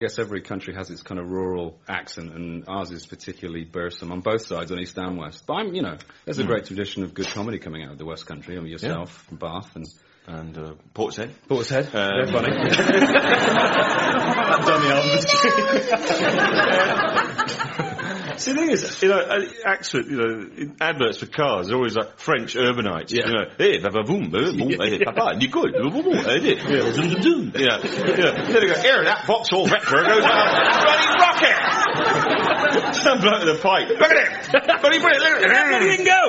I guess every country has its kind of rural accent, and ours is particularly bursome on both sides, on East and West. But there's a great tradition of good comedy coming out of the West Country. I mean, yourself, from Bath, and Portishead. Portishead. They're funny. I've done the See, the thing is, accent, in adverts for cars, they're always like French urbanites. Yeah. Hey, boom, papa, Nicole, zoom. Yeah. Then they go, here, that Vauxhall Vectra goes on a bloody rocket! Some bloke with a pipe. Look at him! Bloody brilliant, look at him! Where did he go?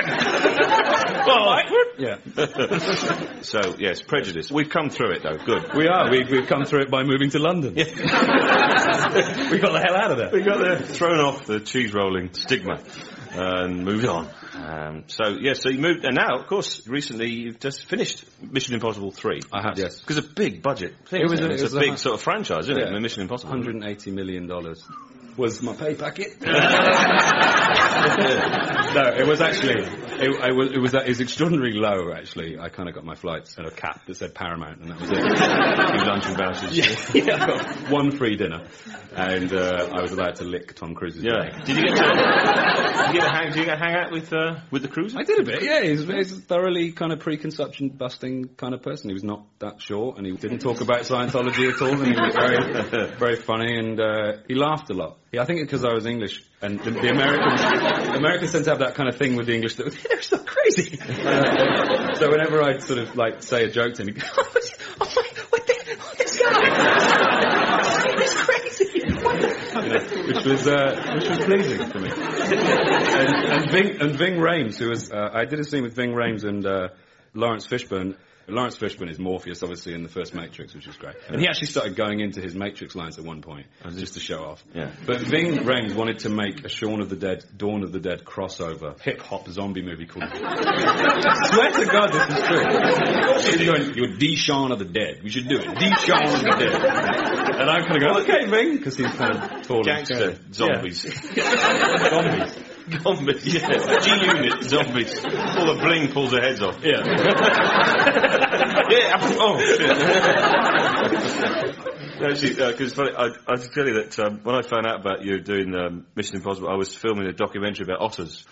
Look at him! Yeah. So, yes, prejudice. We've come through it, though. Good. We are. We've come through it by moving to London. Yeah. We got the hell out of there. We got there, thrown off the cheese rolling stigma and moved on. So you moved, and now, of course, recently you've just finished Mission Impossible 3. I have, yes. Because a big budget thing. It's a big sort of franchise, isn't it? Mission Impossible. $180 million was my pay packet. No, it was actually, it was extraordinarily low, actually. I kind of got my flights at a cap that said Paramount, and that was it. Few lunch and vouchers. Yeah, I got one free dinner, and I was allowed to lick Tom Cruise's leg. Did you get to hang out with the cruiser? I did a bit, yeah. He's a thoroughly kind of preconception busting kind of person. He was not that short, and he didn't talk about Scientology at all, and he was very, very funny, and he laughed a lot. Yeah, I think it's because I was English, and the Americans tend to have that kind of thing with the English that they're so crazy. So whenever I'd sort of like say a joke to him, he'd go, this guy, he's crazy. Which was pleasing for me. And Ving Rhames, who was I did a scene with Ving Rhames and Lawrence Fishburne. Lawrence Fishburne is Morpheus, obviously, in the first Matrix, which is great. And he actually started going into his Matrix lines at one point, just to show off. Yeah. But Ving Rhames wanted to make a Shaun of the Dead, Dawn of the Dead crossover hip-hop zombie movie called... I swear to God, this is true. He's going, you're D-Shaun of the Dead. We should do it. D-Shaun of the Dead. And I'm kind of going, okay, Ving, because he's kind of tall. Gangster zombies. Zombies, yeah. G-Unit zombies. All the bling pulls their heads off. Yeah. Yeah. Oh, shit. Actually, because I tell you that when I found out about you doing Mission Impossible, I was filming a documentary about otters.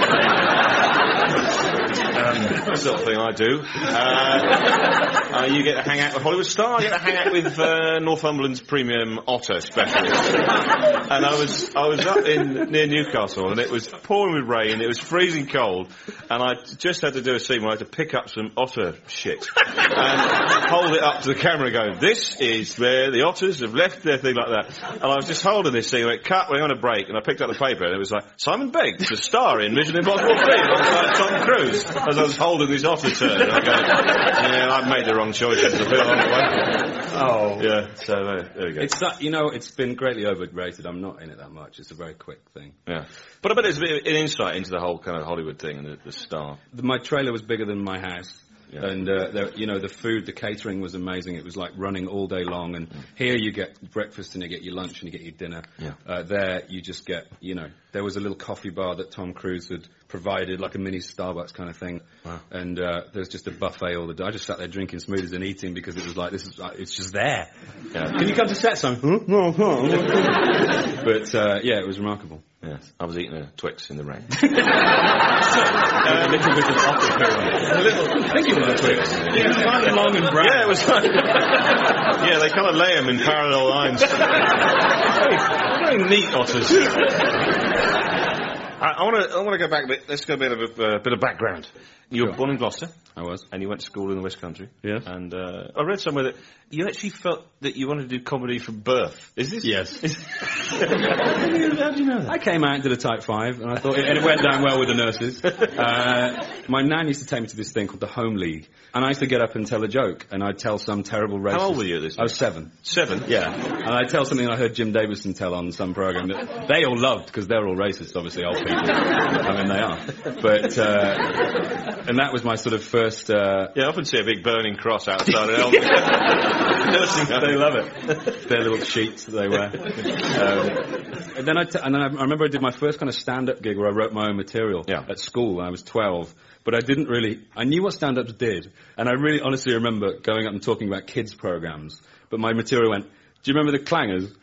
That sort of thing I do. You get to hang out with Hollywood Star. I get to hang out with Northumberland's premium otter specialist. And I was up near Newcastle, and it was pouring with rain. It was freezing cold, and I just had to do a scene where I had to pick up some otter shit and hold it up to the camera, and go, "This is where the otters have left their thing," like that. And I was just holding this thing. It cut. We're on a break, and I picked up the paper, and it was like Simon Begg to star in Mission Impossible 3. I was like Tom Cruise as I was holding this otter turn. And I go, "Yeah, I've made the wrong choice. It's a bit on the way." Oh, yeah. So there we go. It's it's been greatly overrated. I'm not in it that much. It's a very quick thing. Yeah, but I bet it's a bit of an insight into the whole kind of Hollywood thing and the star. My trailer was bigger than my house. Yeah. And, the food, the catering was amazing. It was like running all day long. And here you get breakfast and you get your lunch and you get your dinner. Yeah. There you just get, there was a little coffee bar that Tom Cruise had provided, like a mini Starbucks kind of thing. Wow. And there's just a buffet all the day. I just sat there drinking smoothies and eating because it was like, it's just there. Yeah. Can you come to set, son? No. But, it was remarkable. Yes, I was eating a Twix in the rain. A little bit of otter I think it was a Twix. Yeah, kind of long and brown. Yeah, it was like... yeah, they kind of lay them in parallel lines. Very neat otters. I want to go back a bit. Let's go a bit of background. You were born in Gloucester. I was. And you went to school in the West Country. Yeah. And I read somewhere that you actually felt that you wanted to do comedy from birth. Is this? Yes. How do you know that? I came out and did a Type 5, and I thought, and it went down well with the nurses. My nan used to take me to this thing called the Home League, and I used to get up and tell a joke, and I'd tell some terrible racist... How old were you at this time? I was 7. 7? Yeah. And I'd tell something I heard Jim Davidson tell on some program that they all loved, because they're all racist, obviously, old people. I mean, they are. But, and that was my sort of first... Yeah, I often see a big burning cross outside of Elm. They love it. Their little sheets that they wear. And then I remember I did my first kind of stand-up gig where I wrote my own material at school when I was 12. But I knew what stand-ups did. And I really honestly remember going up and talking about kids' programs. But my material went, Do you remember the Clangers?